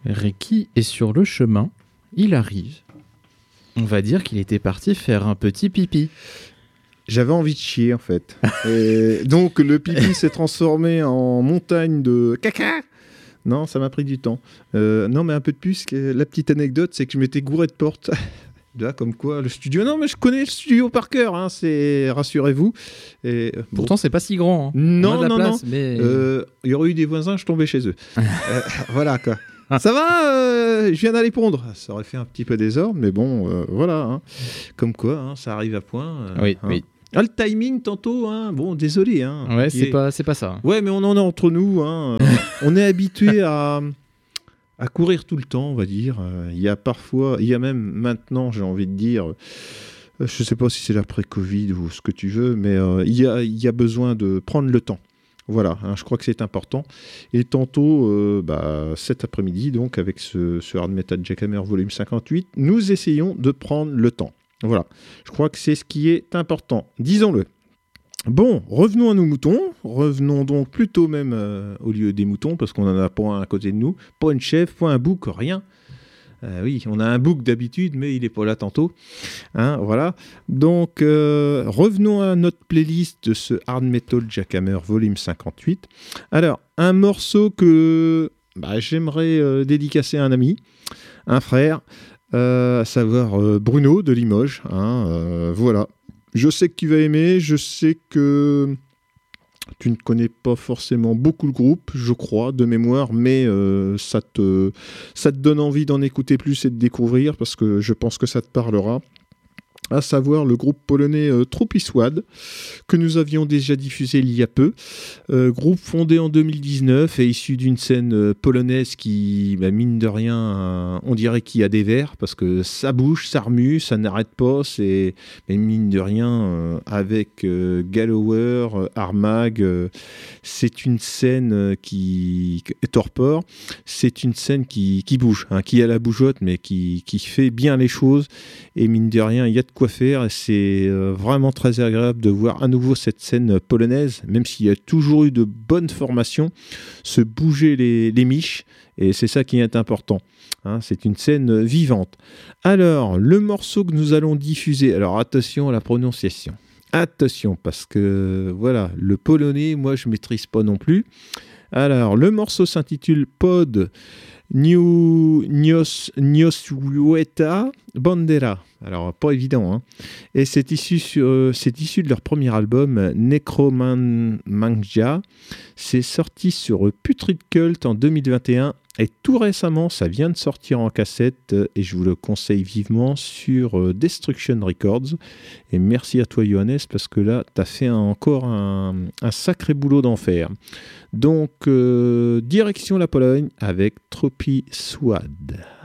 Ricky est sur le chemin, il arrive. On va dire qu'il était parti faire un petit pipi. J'avais envie de chier, en fait. Et donc, le pipi s'est transformé en montagne de caca. Non, ça m'a pris du temps. Non, mais un peu de plus. La petite anecdote, c'est que je m'étais gouré de porte. Là, comme quoi, le studio... Non, mais je connais le studio par cœur, hein, rassurez-vous. Et, pourtant, c'est pas si grand. Hein. Non, non. Mais... y aurait eu des voisins, je tombais chez eux. Voilà, quoi. Ça va, je viens d'aller pondre. Ça aurait fait un petit peu désordre, mais bon, voilà. Hein. Comme quoi, hein, ça arrive à point. Oui. Ah, le timing, tantôt, hein. Bon, désolé. Hein. Ouais, c'est pas ça. Ouais, mais on en est entre nous. Hein. On est habitué à courir tout le temps, on va dire. Il y a même maintenant, j'ai envie de dire, je ne sais pas si c'est l'après-Covid ou ce que tu veux, mais il y a besoin de prendre le temps. Voilà, hein, je crois que c'est important. Et tantôt, cet après-midi, donc, avec ce Hard Metal Jackhammer volume 58, nous essayons de prendre le temps. Voilà, je crois que c'est ce qui est important, disons-le. Bon, revenons à nos moutons. Revenons donc plutôt même au lieu des moutons, parce qu'on n'en a pas un à côté de nous. Pas une chèvre, pas un bouc, rien. Oui, on a un bouc d'habitude, mais il n'est pas là tantôt. Hein, voilà. Donc, revenons à notre playlist de ce Hard Metal Jackhammer volume 58. Alors, un morceau que j'aimerais dédicacer à un ami, un frère, à savoir Bruno de Limoges. Hein, voilà. Je sais que tu vas aimer, je sais que tu ne connais pas forcément beaucoup le groupe, je crois, de mémoire, mais ça te donne envie d'en écouter plus et de découvrir, parce que je pense que ça te parlera. À savoir le groupe polonais Tropiswad, que nous avions déjà diffusé il y a peu. Groupe fondé en 2019 et issu d'une scène polonaise qui, mine de rien, on dirait qu'il y a des vers, parce que ça bouge, ça remue, ça n'arrête pas. Mais mine de rien, avec Gallower, Armag, c'est une scène qui... Torpor, c'est une scène qui bouge, hein, qui a la bougeotte, mais qui fait bien les choses. Et mine de rien, il y a de quoi faire, et c'est vraiment très agréable de voir à nouveau cette scène polonaise, même s'il y a toujours eu de bonnes formations, se bouger les miches, et c'est ça qui est important. Hein, c'est une scène vivante. Alors, le morceau que nous allons diffuser, alors attention à la prononciation. Attention, parce que voilà, le polonais, moi je ne maîtrise pas non plus. Alors, le morceau s'intitule Pod Niosłueta Bandera. Alors, pas évident, hein. Et c'est issu de leur premier album, Necromantia. C'est sorti sur Putrid Cult en 2021. Et tout récemment, ça vient de sortir en cassette, et je vous le conseille vivement sur Destruction Records. Et merci à toi, Johannes, parce que là, tu as fait encore un sacré boulot d'enfer. Donc, direction la Pologne avec Tropiswad.